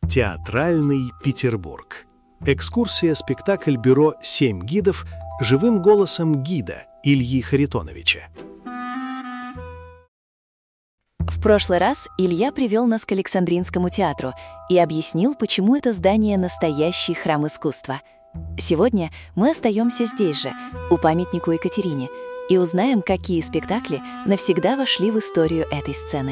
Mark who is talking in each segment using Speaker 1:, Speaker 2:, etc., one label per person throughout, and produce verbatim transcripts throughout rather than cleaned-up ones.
Speaker 1: Театральный Петербург. Экскурсия-спектакль бюро «Семь гидов» живым голосом гида Ильи Харитоновича.
Speaker 2: В прошлый раз Илья привел нас к Александринскому театру и объяснил, почему это здание настоящий храм искусства. Сегодня мы остаемся здесь же, у памятника Екатерине, и узнаем, какие спектакли навсегда вошли в историю этой сцены.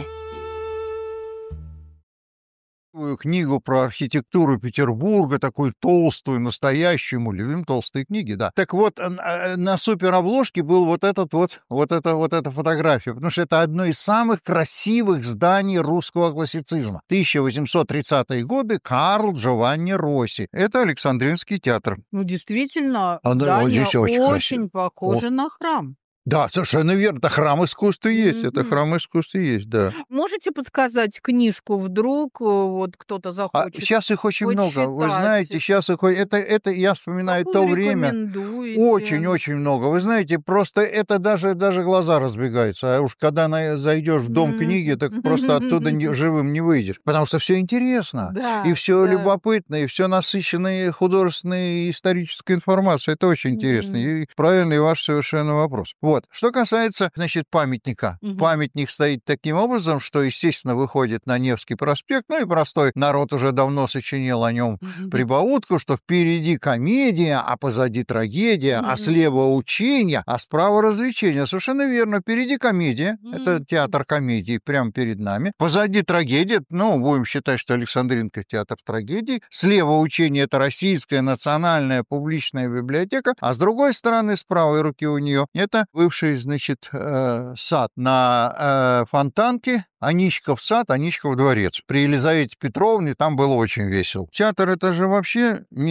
Speaker 3: Книгу про архитектуру Петербурга, такую толстую, настоящую, мы любим толстые книги, да. Так вот, на суперобложке был вот этот вот, вот эта вот эта фотография, потому что это одно из самых красивых зданий русского классицизма. тысяча восемьсот тридцатые годы, Карл Джованни Росси. Это Александринский театр.
Speaker 4: Ну, действительно,
Speaker 3: Он,
Speaker 4: здание
Speaker 3: он очень,
Speaker 4: очень похоже
Speaker 3: О.
Speaker 4: на храм.
Speaker 3: Да, совершенно верно. Это храм искусства есть.
Speaker 4: Mm-hmm.
Speaker 3: Это храм искусства есть, да.
Speaker 4: Можете подсказать книжку вдруг, вот кто-то захочет?
Speaker 3: А сейчас их очень много.
Speaker 4: Почитать.
Speaker 3: Вы знаете, сейчас их... Это, это я вспоминаю
Speaker 4: Какую
Speaker 3: то время. Очень-очень много. Вы знаете, просто это даже, даже глаза разбегаются. А уж когда на, зайдешь в дом mm-hmm. книги, так просто оттуда не, живым не выйдешь. Потому что все интересно.
Speaker 4: Да,
Speaker 3: и все
Speaker 4: да.
Speaker 3: любопытно, и все насыщенной художественной и исторической информацией. Это очень интересно. Mm-hmm. И правильный ваш совершенно вопрос. Вот. Что касается, значит, памятника. Угу. Памятник стоит таким образом, что, естественно, выходит на Невский проспект, ну и простой народ уже давно сочинил о нем угу. прибаутку, что впереди комедия, а позади трагедия, угу. а слева учение, а справа развлечение. Совершенно верно. Впереди комедия, угу. это театр комедии, прямо перед нами. Позади трагедия, ну, будем считать, что Александринка театр трагедии. Слева учение — это Российская национальная публичная библиотека, а с другой стороны, с правой руки у нее, это бывший, значит, э, сад на э, Фонтанке, Аничков сад, Аничков дворец. При Елизавете Петровне там было очень весело. Театр — это же вообще